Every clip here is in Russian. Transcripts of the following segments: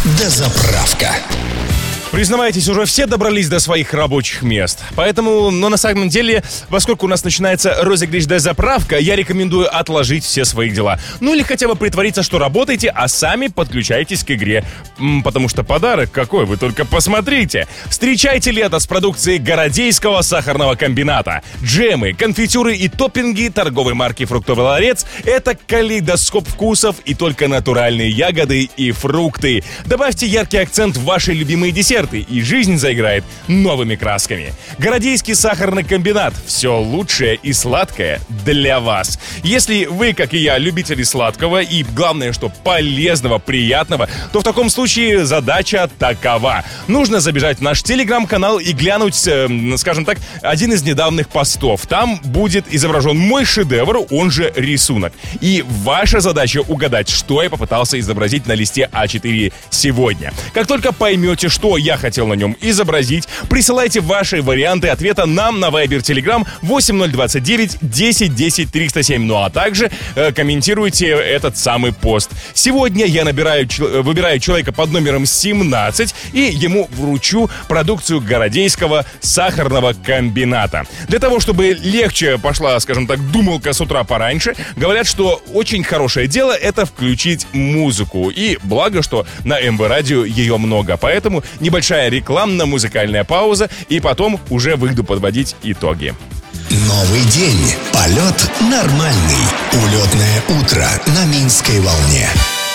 Дозаправка. Признавайтесь, уже все добрались до своих рабочих мест. Поэтому, на самом деле, поскольку у нас начинается розыгрыш дозаправка, я рекомендую отложить все свои дела. Ну или хотя бы притвориться, что работаете, а сами подключайтесь к игре. Потому что подарок какой, вы только посмотрите. Встречайте лето с продукцией Городейского сахарного комбината. Джемы, конфитюры и топпинги торговой марки «Фруктовый ларец» — это калейдоскоп вкусов и только натуральные ягоды и фрукты. Добавьте яркий акцент в ваши любимые десерты, и жизнь заиграет новыми красками. Городейский сахарный комбинат. Все лучшее и сладкое для вас. Если вы, как и я, любители сладкого и, главное, что полезного, приятного, то в таком случае задача такова. Нужно забежать в наш телеграм-канал и глянуть, скажем так, один из недавних постов. Там будет изображен мой шедевр, он же рисунок. И ваша задача угадать, что я попытался изобразить на листе А4 сегодня. Как только поймете, что я хотел на нем изобразить, присылайте ваши варианты ответа нам на Viber Telegram 8029 10 10 307. Ну а также комментируйте этот самый пост. Сегодня я выбираю человека под номером 17 и ему вручу продукцию Городейского сахарного комбината. Для того, чтобы легче пошла, скажем так, думалка с утра пораньше, говорят, что очень хорошее дело — это включить музыку. И благо, что на МВ Радио ее много. Поэтому небольшая рекламно-музыкальная пауза, и потом уже выйду подводить итоги. Новый день. Полет нормальный. Улетное утро на Минской волне.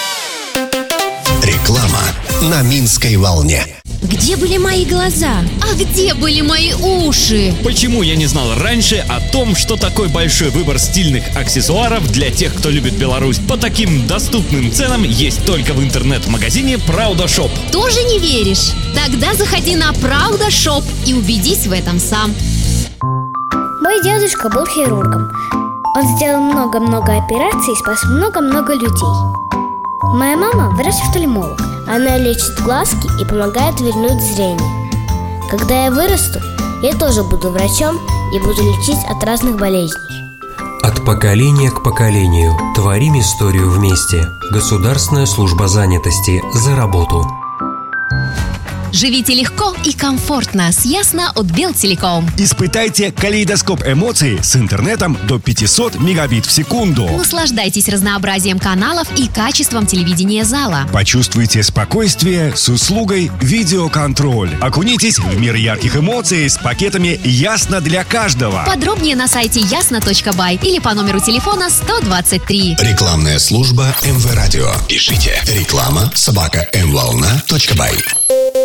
Реклама на Минской волне. Где были мои глаза? А где были мои уши? Почему я не знал раньше о том, что такой большой выбор стильных аксессуаров для тех, кто любит Беларусь, по таким доступным ценам есть только в интернет-магазине Pravda Shop? Тоже не веришь? Тогда заходи на Pravda Shop и убедись в этом сам. Мой дедушка был хирургом. Он сделал много-много операций и спас много-много людей. Моя мама врач-офтальмолог. Она лечит глазки и помогает вернуть зрение. Когда я вырасту, я тоже буду врачом и буду лечить от разных болезней. От поколения к поколению творим историю вместе. Государственная служба занятости за работу. Живите легко и комфортно с Ясно от Белтелеком. Испытайте калейдоскоп эмоций с интернетом до 500 мегабит в секунду. Наслаждайтесь разнообразием каналов и качеством телевидения зала. Почувствуйте спокойствие с услугой видеоконтроль. Окунитесь в мир ярких эмоций с пакетами «Ясно для каждого». Подробнее на сайте ясно.бай или по номеру телефона 123. Рекламная служба МВ Радио. Пишите реклама @mvolna.by.